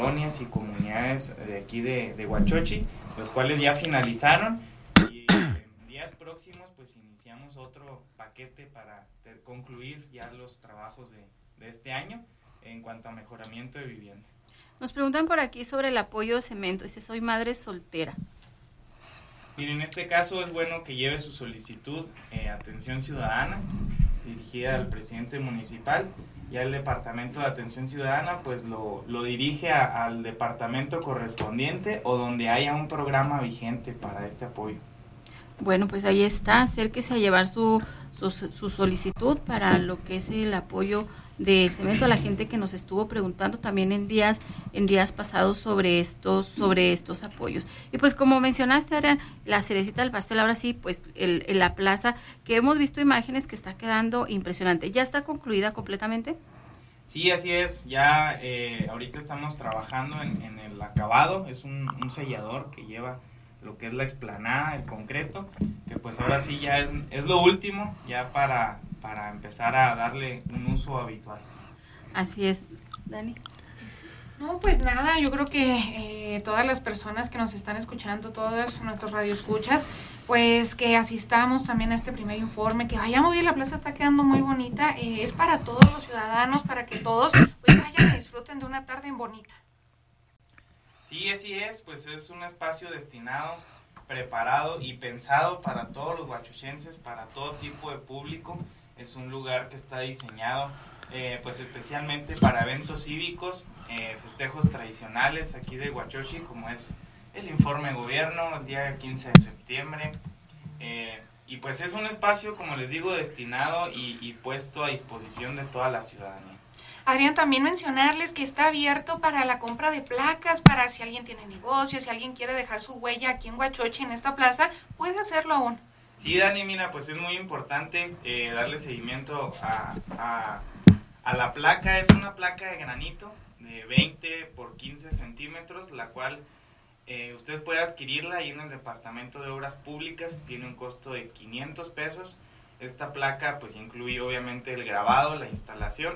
colonias y comunidades de aquí de Huachochi, los cuales ya finalizaron, y en días próximos pues iniciamos otro paquete para concluir ya los trabajos de este año en cuanto a mejoramiento de vivienda. Nos preguntan por aquí sobre el apoyo de cemento. Dice, soy madre soltera. Miren, en este caso es bueno que lleve su solicitud Atención Ciudadana, dirigida al presidente municipal, y al Departamento de Atención Ciudadana pues lo dirige al departamento correspondiente o donde haya un programa vigente para este apoyo. Bueno, pues ahí está, acérquese a llevar su solicitud para lo que es el apoyo del cemento a la gente que nos estuvo preguntando también en días pasados sobre estos apoyos. Y pues como mencionaste, Adrián, la cerecita del pastel, ahora sí, pues la plaza, que hemos visto imágenes que está quedando impresionante. ¿Ya está concluida completamente? Sí, así es, ya ahorita estamos trabajando en el acabado, es un sellador que lleva lo que es la explanada, el concreto, que pues ahora sí ya es lo último, ya para empezar a darle un uso habitual. Así es, Dani. No, pues nada, yo creo que todas las personas que nos están escuchando, todos nuestros radioescuchas, pues que asistamos también a este primer informe, que vayamos bien, la plaza está quedando muy bonita, es para todos los ciudadanos, para que todos pues vayan y disfruten de una tarde bonita. Sí, así es, pues es un espacio destinado, preparado y pensado para todos los huachochenses, para todo tipo de público. Es un lugar que está diseñado pues especialmente para eventos cívicos, festejos tradicionales aquí de Huachochi, como es el informe de gobierno el día 15 de septiembre. Y pues es un espacio, como les digo, destinado y puesto a disposición de toda la ciudadanía. Adrián, también mencionarles que está abierto para la compra de placas, para si alguien tiene negocio, si alguien quiere dejar su huella aquí en Huachochi, en esta plaza, puede hacerlo aún. Sí, Dani, mira, pues es muy importante darle seguimiento a la placa. Es una placa de granito de 20 por 15 centímetros, la cual usted puede adquirirla ahí en el Departamento de Obras Públicas, tiene un costo de 500 pesos. Esta placa pues incluye obviamente el grabado, la instalación.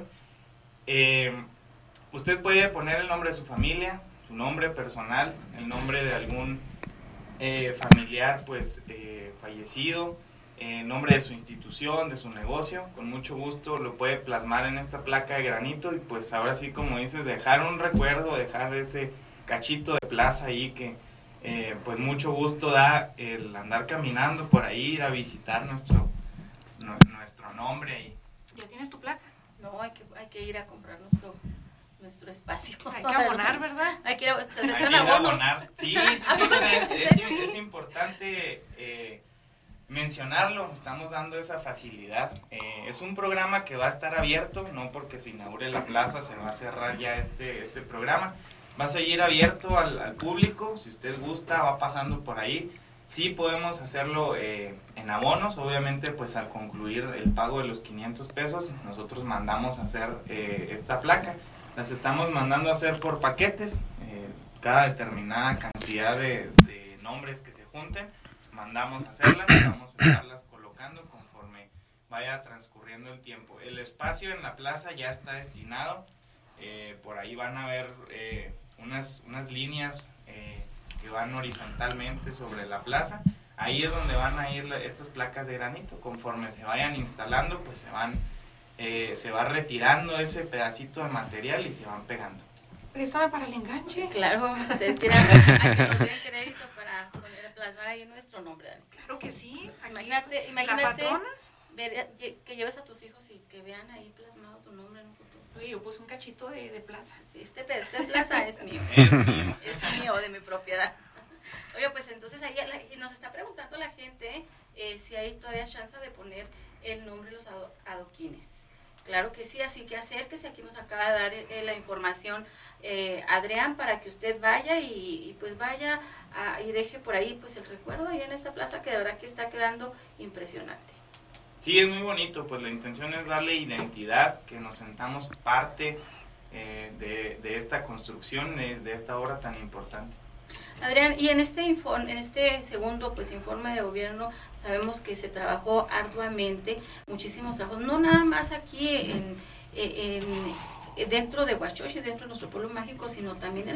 Usted puede poner el nombre de su familia, su nombre personal, el nombre de algún familiar pues fallecido, nombre de su institución, de su negocio. Con mucho gusto lo puede plasmar en esta placa de granito y pues ahora sí, como dices, dejar un recuerdo, dejar ese cachito de plaza ahí que pues mucho gusto da el andar caminando por ahí, ir a visitar nuestro nombre ahí. ¿Ya tienes tu placa? No, hay que ir a comprar nuestro espacio. Hay que abonar, ¿verdad? Hay que ir a abonar. Sí, es importante mencionarlo. Estamos dando esa facilidad. Es un programa que va a estar abierto, no porque se inaugure la plaza se va a cerrar ya este programa. Va a seguir abierto al público. Si usted gusta, va pasando por ahí. Sí podemos hacerlo en abonos, obviamente pues al concluir el pago de los 500 pesos nosotros mandamos a hacer esta placa. Las estamos mandando a hacer por paquetes, cada determinada cantidad de nombres que se junten, mandamos a hacerlas y vamos a estarlas colocando conforme vaya transcurriendo el tiempo. El espacio en la plaza ya está destinado, por ahí van a ver unas líneas que van horizontalmente sobre la plaza. Ahí es donde van a ir estas placas de granito. Conforme se vayan instalando, pues se va retirando ese pedacito de material y se van pegando. Préstame para el enganche. Claro, vamos a tener que nos den crédito para plasmar ahí nuestro nombre, Dani. Claro que sí. Imagínate ¿La patrona? Que lleves a tus hijos y que vean ahí plasmado tu nombre en un futuro. Oye, yo puse un cachito de plaza. Sí, este plaza es mío. Es mío, de mi propiedad. Oye, pues entonces ahí nos está preguntando la gente si hay todavía chance de poner el nombre de los adoquines. Claro que sí, así que acérquese, aquí nos acaba de dar la información Adrián, para que usted vaya y pues vaya y deje por ahí pues el recuerdo ahí en esta plaza, que de verdad que está quedando impresionante. Sí, es muy bonito, pues la intención es darle identidad, que nos sentamos parte de esta construcción, de esta obra tan importante. Adrián, y en este segundo pues informe de gobierno sabemos que se trabajó arduamente, muchísimos trabajos, no nada más aquí dentro de Huachochi, dentro de nuestro pueblo mágico, sino también en